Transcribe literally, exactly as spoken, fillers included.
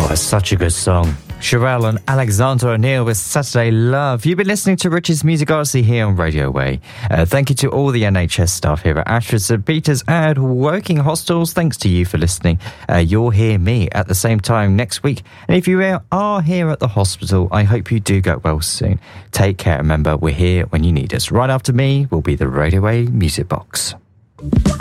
Such a good song. Sherelle and Alexander O'Neill with Saturday Love. You've been listening to Rich's Music Odyssey here on Radio Way. Uh, thank you to all the N H S staff here at Ashford, St Peters and Woking Hostels. Thanks to you for listening. Uh, you'll hear me at the same time next week. And if you are here at the hospital, I hope you do get well soon. Take care. Remember, we're here when you need us. Right after me will be the Radio Way Music Box.